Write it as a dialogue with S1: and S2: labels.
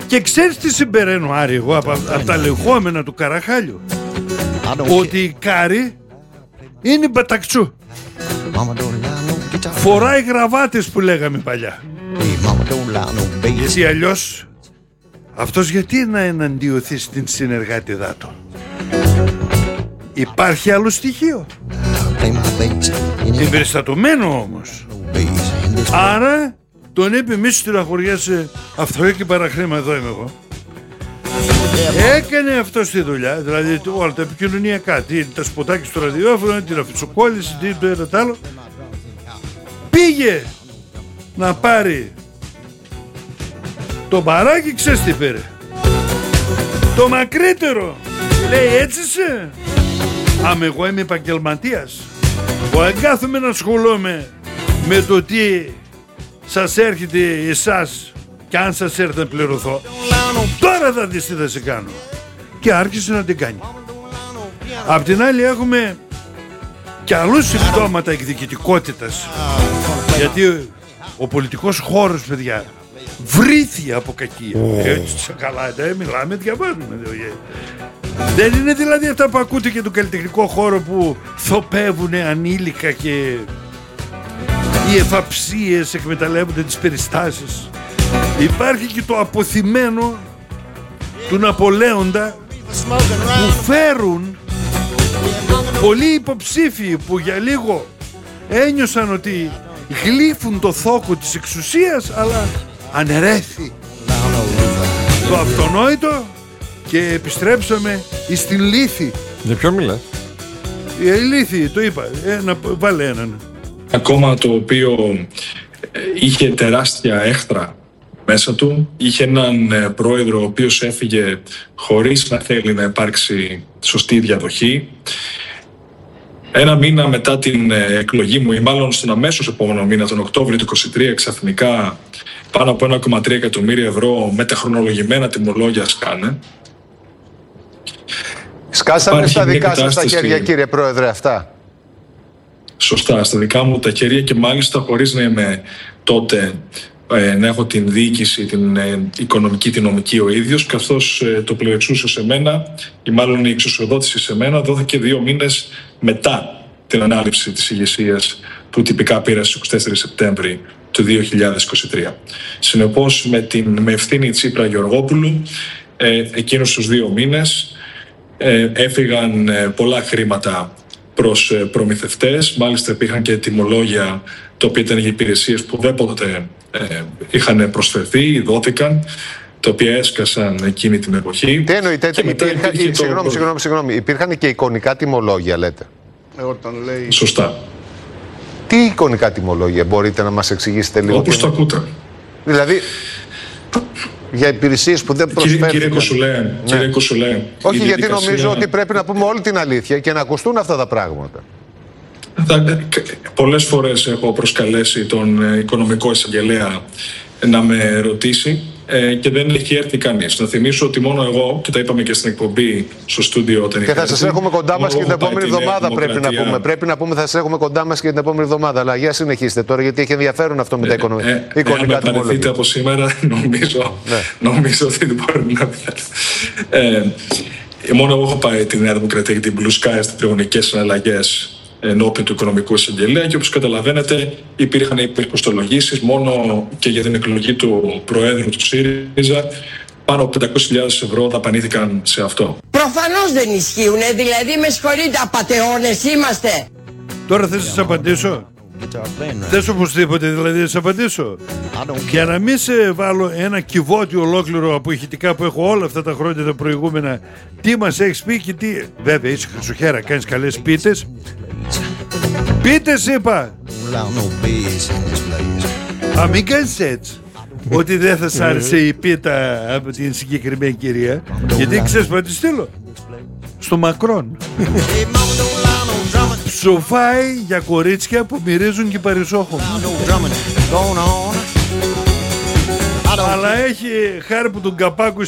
S1: Και ξέρεις τι συμπεραίνω, Άρη, εγώ από τα λεγόμενα του Καραχάλιου? Ότι η Κάρη είναι η Μπατακτσού. Φοράει γραβάτες που λέγαμε παλιά. Γιατί αλλιώς αυτός γιατί να εναντιωθεί στην συνεργάτηδά του? Υπάρχει άλλο στοιχείο? Εμπεριστατωμένο όμως. Άρα τον είπε μη σου τυραχωριέσαι, αυτό και παραχρήμα, εδώ είμαι εγώ. Έκανε αυτό τη δουλειά, δηλαδή όλα τα επικοινωνιακά, τα σποτάκια στο ραδιόφωνο, την αφιτσοκόλληση, το ένα το άλλο. Πήγε να πάρει το μπαράκι, ξέρεις τι πήρε? Το μακρύτερο. Λέει έτσι είσαι? Άμα εγώ είμαι επαγγελματίας, εγώ δεν κάθομαι να ασχολούμαι με το τι σας έρχεται εσάς και αν σας έρθει να πληρωθώ. Τώρα θα δεις τι θα σε κάνω. Και άρχισε να την κάνει. Απ' την άλλη έχουμε και αλλούς συμπτώματα εκδικητικότητας. Γιατί ο πολιτικός χώρος, παιδιά, βρήθη από κακία. Έτσι καλά, μιλάμε, διαβάζουμε. Δεν είναι δηλαδή αυτά που ακούτε και του καλλιτεχνικό χώρο που θοπεύουν ανήλικα και οι εφαψίες εκμεταλλεύονται τις περιστάσεις. Υπάρχει και το αποθυμένο του Ναπολέοντα που φέρουν πολλοί υποψήφοι που για λίγο ένιωσαν ότι γλύφουν το θόκο της εξουσίας, αλλά αναιρέθη το αυτονόητο και επιστρέψαμε στην λύθη.
S2: Για ποιο μιλάς?
S1: Η λύθη, το είπα, βάλε έναν.
S3: Ακόμα το οποίο είχε τεράστια έχθρα μέσα του, είχε έναν πρόεδρο ο οποίος έφυγε χωρίς να θέλει να υπάρξει σωστή διαδοχή. Ένα μήνα μετά την εκλογή μου, ή μάλλον στον αμέσως επόμενο μήνα, τον Οκτώβριο του 2023, ξαφνικά πάνω από 1,3 εκατομμύρια ευρώ μεταχρονολογημένα τιμολόγια σκάνε.
S4: Σκάσανε στα δικά σας τα χέρια, κύριε Πρόεδρε, αυτά?
S3: Σωστά, στα δικά μου τα χέρια, και μάλιστα χωρίς να είμαι τότε να έχω την διοίκηση, την οικονομική, την νομική ο ίδιος, καθώς το πληροεξούσιο σε μένα, ή μάλλον η εξουσιοδότηση σε μένα, δόθηκε 2 μήνες μετά την ανάληψη της ηγεσίας που τυπικά πήρα στις 24 Σεπτέμβρη του 2023. Συνεπώς, με ευθύνη Τσίπρα Γεωργόπουλου, εκείνους τους 2 μήνες έφυγαν πολλά χρήματα προς προμηθευτές. Μάλιστα υπήρχαν και τιμολόγια τα οποία ήταν για υπηρεσίες που δεν ποτέ είχαν προσφερθεί ή δόθηκαν, τα οποία έσκασαν εκείνη την εποχή.
S4: Τι εννοείτε? Συγγνώμη, υπήρχαν και εικονικά τιμολόγια, λέτε?
S3: Σωστά.
S4: Τι εικονικά τιμολόγια, μπορείτε να μας εξηγήσετε λίγο?
S3: Όπως το ακούτε.
S4: Δηλαδή, για υπηρεσίες που δεν προσφέρουν.
S3: Κύριε Κοσουλέ.
S4: Όχι, γιατί νομίζω ότι πρέπει να πούμε όλη την αλήθεια και να ακουστούν αυτά τα πράγματα.
S3: Πολλές φορές έχω προσκαλέσει τον οικονομικό εισαγγελέα να με ρωτήσει και δεν έχει έρθει κανείς. Να θυμίσω ότι μόνο εγώ, και τα είπαμε και στην εκπομπή στο στούντιο όταν
S4: και θα σας έχουμε κοντά μας και την επόμενη εβδομάδα, πρέπει να πούμε. Πρέπει να πούμε θα σας έχουμε κοντά μας και την επόμενη εβδομάδα. Αλλά για συνεχίστε τώρα, γιατί έχει ενδιαφέρον αυτό με τα εικονικά τιμολόγια.
S3: Αν παραιτηθείτε από σήμερα, νομίζω ότι δεν μπορεί να βγάλει. Μόνο εγώ έχω πάει τη Νέα Δημοκρατία και την Blue Sky στις τριγωνικές συναλλαγές ενώπιον του οικονομικού εισαγγελέα, και όπως καταλαβαίνετε υπήρχαν υπερκοστολογήσεις μόνο και για την εκλογή του Προέδρου του ΣΥΡΙΖΑ. Πάνω από 500.000 ευρώ δαπανήθηκαν σε αυτό.
S5: Προφανώς δεν ισχύουν, δηλαδή με συγχωρείτε, απατεώνες είμαστε.
S1: Τώρα θες να σας απαντήσω? Θες οπωσδήποτε δηλαδή να σας απαντήσω? Για να μην σε βάλω ένα κυβότι ολόκληρο από ηχητικά που έχω όλα αυτά τα χρόνια τα προηγούμενα, τι μας έχεις πει και τι... Βέβαια είσαι χρυσοχέρα, κάνεις καλές πίτες. Πίτες είπα. Μην κάνεις έτσι. Ότι δεν θα σ' άρεσε η πίτα από την συγκεκριμένη κυρία, γιατί ξέρεις που τη στείλω στο Μακρόν. Ψοφάει για κορίτσια που μυρίζουν και παρισόχο. Αλλά έχει χάρη που τον καπάκου